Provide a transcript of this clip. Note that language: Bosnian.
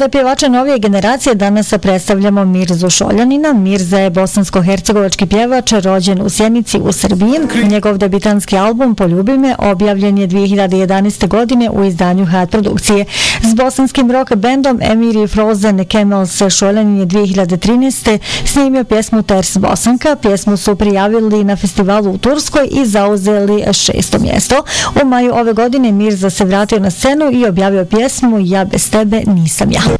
Od pjevača novije generacije danas predstavljamo Mirzu Šoljanina. Mirza je bosansko-hercegovački pjevač rođen u Sjenici u Srbiji. Njegov debitanski album Poljubi me objavljen je 2011. godine u izdanju Hayat produkcije. S bosanskim rock bandom Emir Frozen Camels Šoljanin je 2013. snimio pjesmu Ters Bosanka. Pjesmu su prijavili na festivalu u Turskoj i zauzeli 6. mjesto. U maju ove godine Mirza se vratio na scenu i objavio pjesmu Ja bez tebe nisam ja.